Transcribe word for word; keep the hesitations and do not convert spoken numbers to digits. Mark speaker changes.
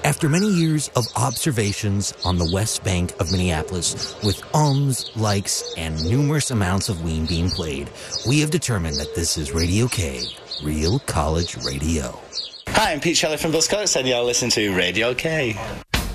Speaker 1: After many years of observations on the west bank of Minneapolis, with ums, likes, and numerous amounts of Ween being played, we have determined that this is Radio K, Real College Radio.
Speaker 2: Hi, I'm Pete Shelley from Buzzcocks, and you're listening to Radio K.